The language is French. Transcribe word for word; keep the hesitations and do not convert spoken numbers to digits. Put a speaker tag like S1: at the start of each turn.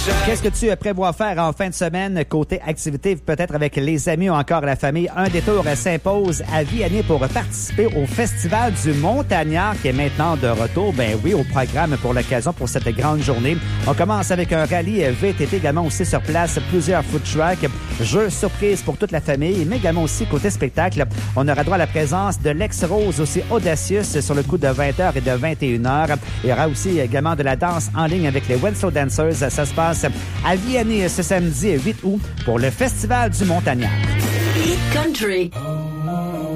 S1: Qu'est-ce que tu prévois faire en fin de semaine côté activité, peut-être avec les amis ou encore la famille? Un détour s'impose à Vianney pour participer au Festival du Montagnard qui est maintenant de retour. Ben oui, au programme pour l'occasion pour cette grande journée. On commence avec un rallye V T T également aussi sur place, plusieurs food trucks, jeux surprises pour toute la famille, mais également aussi côté spectacle. On aura droit à la présence de l'ex-Rose aussi Audacious sur le coup de vingt heures et de vingt et une heures. Il y aura aussi également de la danse en ligne avec les Winslow Dancers. Ça se passe à Vianney ce samedi huit août pour le Festival du Montagnard.
S2: Country.